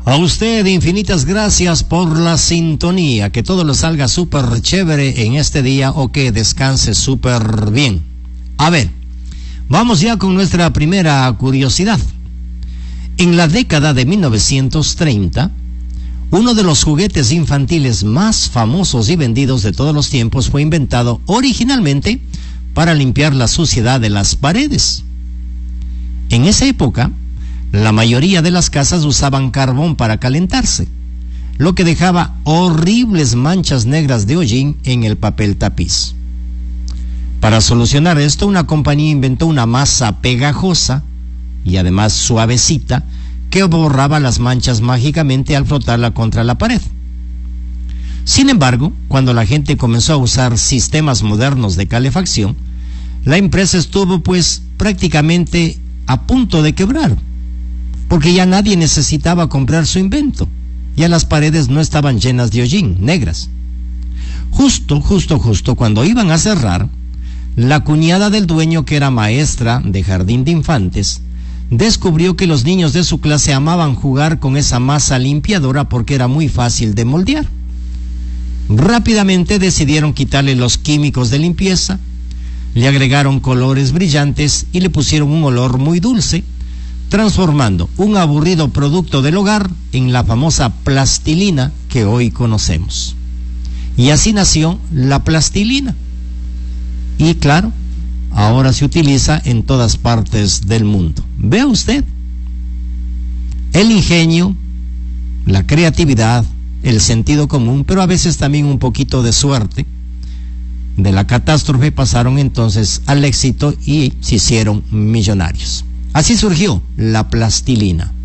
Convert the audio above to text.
A usted infinitas gracias por la sintonía, que todo le salga súper chévere en este día o que descanse súper bien. A ver, vamos ya con nuestra primera curiosidad. En la década de 1930, uno de los juguetes infantiles más famosos y vendidos de todos los tiempos fue inventado originalmente para limpiar la suciedad de las paredes. En esa época, la mayoría de las casas usaban carbón para calentarse, lo que dejaba horribles manchas negras de hollín en el papel tapiz. Para solucionar esto, una compañía inventó una masa pegajosa y además suavecita que borraba las manchas mágicamente al frotarla contra la pared. Sin embargo, cuando la gente comenzó a usar sistemas modernos de calefacción, la empresa estuvo prácticamente a punto de quebrar, porque ya nadie necesitaba comprar su invento. Ya las paredes no estaban llenas de hollín, negras. Justo cuando iban a cerrar, la cuñada del dueño, que era maestra de jardín de infantes, descubrió que los niños de su clase amaban jugar con esa masa limpiadora porque era muy fácil de moldear. Rápidamente decidieron quitarle los químicos de limpieza, le agregaron colores brillantes y le pusieron un olor muy dulce, transformando un aburrido producto del hogar en la famosa plastilina que hoy conocemos. Y así nació la plastilina. Y claro, ahora se utiliza en todas partes del mundo. Vea usted, el ingenio, la creatividad, el sentido común, pero a veces también un poquito de suerte, de la catástrofe pasaron entonces al éxito y se hicieron millonarios. Así surgió la plastilina.